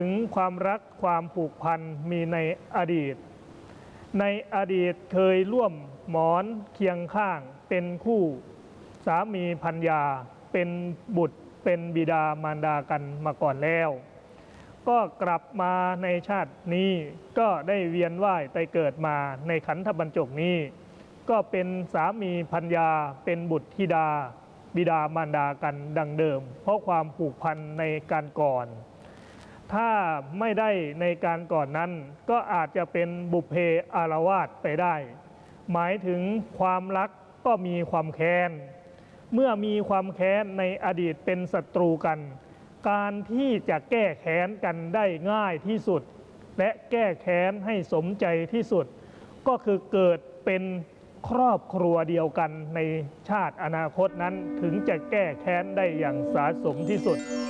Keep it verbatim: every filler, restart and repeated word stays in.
ถึงความรักความผูกพันมีในอดีตในอดีตเคยร่วมหมอนเคียงข้างเป็นคู่สามีภรรยาเป็นบุตรเป็นบิดามารดากันมาก่อนแล้วก็กลับมาในชาตินี้ก็ได้เวียนว่ายไปเกิดมาในขันธบรรจกนี้ก็เป็นสามีภรรยาเป็นบุตรธิดาบิดามารดากันดังเดิมเพราะความผูกพันในการก่อนถ้าไม่ได้ในการก่อนนั้นก็อาจจะเป็นบุพเพอารวาสไปได้หมายถึงความรักก็มีความแค้นเมื่อมีความแค้นในอดีตเป็นศัตรูกันการที่จะแก้แค้นกันได้ง่ายที่สุดและแก้แค้นให้สมใจที่สุดก็คือเกิดเป็นครอบครัวเดียวกันในชาติอนาคตนั้นถึงจะแก้แค้นได้อย่างสาสมที่สุด